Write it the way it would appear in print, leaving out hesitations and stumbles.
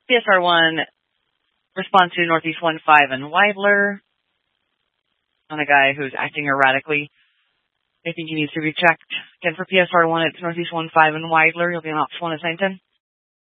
PSR1, respond to Northeast 15 and Weidler on a guy who's acting erratically. I think he needs to be checked. Again, for PSR1, it's Northeast 15 and Weidler. You'll be on Ops 1 at 910.